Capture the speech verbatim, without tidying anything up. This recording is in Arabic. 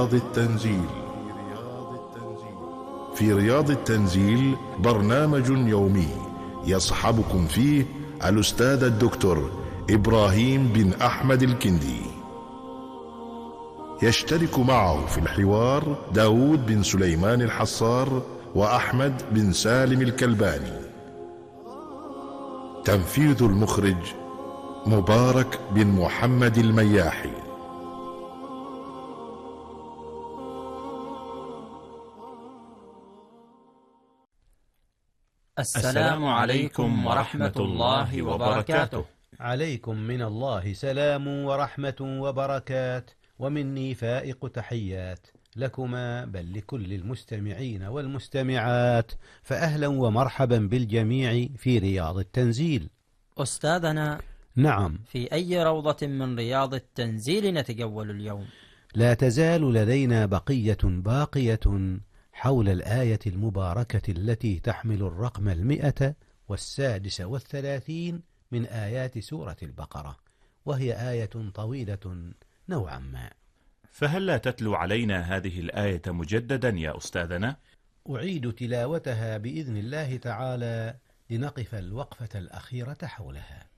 التنزيل. في رياض التنزيل برنامج يومي يصحبكم فيه الأستاذ الدكتور إبراهيم بن أحمد الكندي. يشترك معه في الحوار داود بن سليمان الحصار وأحمد بن سالم الكلباني. تنفيذ المخرج مبارك بن محمد المياحي. السلام عليكم ورحمة الله وبركاته. عليكم من الله سلام ورحمة وبركات، ومني فائق تحيات لكما بل لكل المستمعين والمستمعات، فأهلا ومرحبا بالجميع في رياض التنزيل. أستاذنا، نعم، في أي روضة من رياض التنزيل نتجول اليوم؟ لا تزال لدينا بقية باقية حول الآية المباركة التي تحمل الرقم المئة والسادس والثلاثين من آيات سورة البقرة، وهي آية طويلة نوعا ما. فهل لا تتلو علينا هذه الآية مجددا يا أستاذنا؟ أعيد تلاوتها بإذن الله تعالى لنقف الوقفة الأخيرة حولها.